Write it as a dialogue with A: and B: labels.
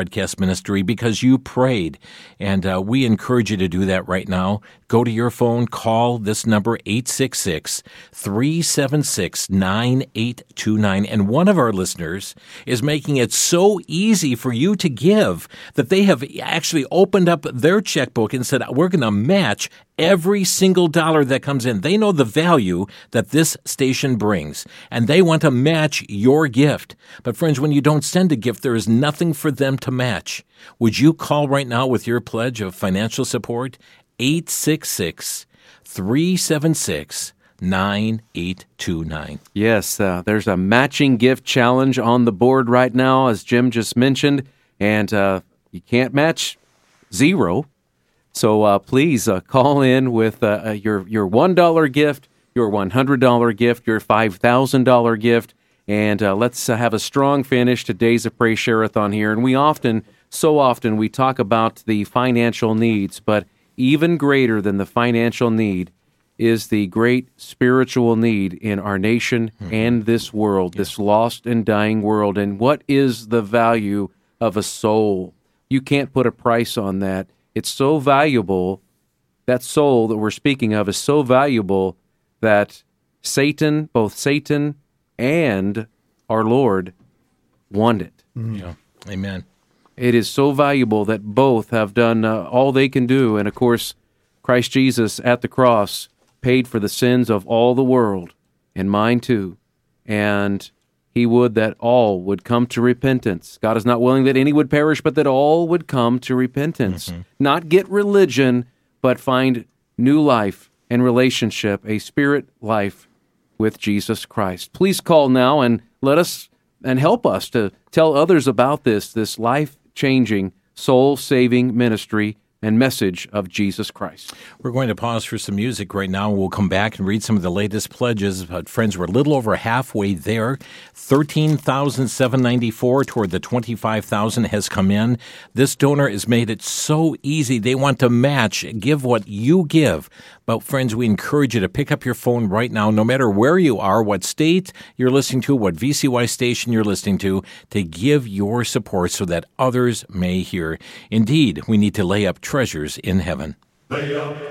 A: broadcast ministry because you prayed. And we encourage you to do that right now. Go to your phone, call this number, 866-376-9829. And one of our listeners is making it so easy for you to give that they have actually opened up their checkbook and said, we're going to match every single dollar that comes in. They know the value that this station brings, and they want to match your gift. But friends, when you don't send a gift, there is nothing for them to match. Would you call right now with your pledge of financial support? 866-376-9829.
B: Yes, there's a matching gift challenge on the board right now, as Jim just mentioned, and you can't match zero. So please call in with your $1 gift, your $100 gift, your $5,000 gift, and let's have a strong finish to Days of Praise Share-a-thon here. And so often we talk about the financial needs, but even greater than the financial need is the great spiritual need in our nation and this world, this lost and dying world. And what is the value of a soul? You can't put a price on that. It's so valuable. That soul that we're speaking of is so valuable that both Satan and our Lord want it.
A: Yeah. Amen.
B: It is so valuable that both have done all they can do. And of course, Christ Jesus at the cross paid for the sins of all the world, and mine too. And he would that all would come to repentance. God is not willing that any would perish, but that all would come to repentance. Not get religion, but find new life and relationship, a spirit life with Jesus Christ. Please call now and help us to tell others about this life-changing, soul-saving ministry and message of Jesus Christ.
A: We're going to pause for some music right now. We'll come back and read some of the latest pledges. But friends, we're a little over halfway there. $13,794 toward the $25,000 has come in. This donor has made it so easy. They want to match, give what you give. But friends, we encourage you to pick up your phone right now, no matter where you are, what state you're listening to, what VCY station you're listening to give your support so that others may hear. Indeed, we need to lay up treasures in heaven.